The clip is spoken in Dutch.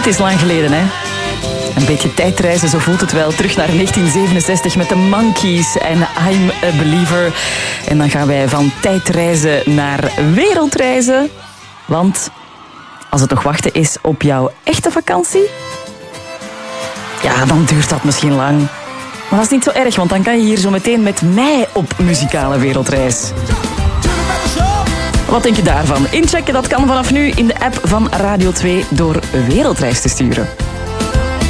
Het is lang geleden, hè? Een beetje tijdreizen, zo voelt het wel. Terug naar 1967 met de Monkees en I'm a Believer. En dan gaan wij van tijdreizen naar wereldreizen. Want als het nog wachten is op jouw echte vakantie, ja, dan duurt dat misschien lang. Maar dat is niet zo erg, want dan kan je hier zo meteen met mij op muzikale wereldreis. Wat denk je daarvan? Inchecken, dat kan vanaf nu in de app van Radio 2 door Wereldreis te sturen.